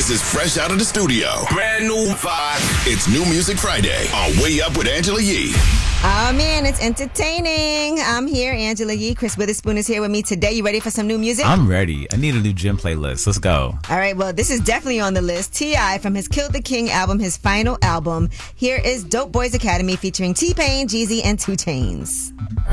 This is fresh out of the studio. Brand new vibe. It's New Music Friday on Way Up with Angela Yee. Oh, man, it's entertaining. I'm here, Angela Yee. Chris Witherspoon is here with me today. You ready for some new music? I'm ready. I need a new gym playlist. Let's go. All right, well, this is definitely on the list. T.I. from his Kill the King album, his final album. Here is Dope Boys Academy featuring T-Pain, Jeezy, and 2 Chainz.